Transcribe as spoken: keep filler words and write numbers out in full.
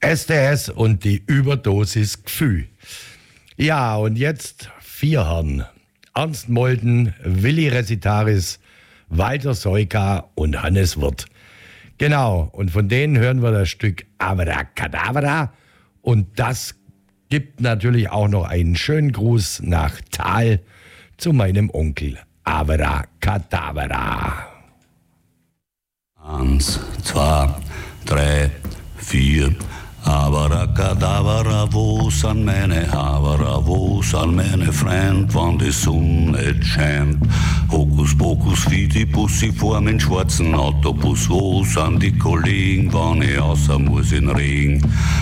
S D S und die Überdosis Gefühl. Ja, und jetzt vier Herren. Ernst Molden, Willi Resitaris, Walter Soyka und Hannes Wirth. Genau, und von denen hören wir das Stück Abracadabra. Und das gibt natürlich auch noch einen schönen Gruß nach Thal zu meinem Onkel. Abracadabra. Eins, zwei, drei, vier. Abracadabra, wo sind meine Haberer, wo sind meine Freund, wann die Sonne scheint? Hokus pokus, fidi Bussi vor meinen schwarzen Autobus, wo sind die Kollegen, wann ich außer muss in Regen?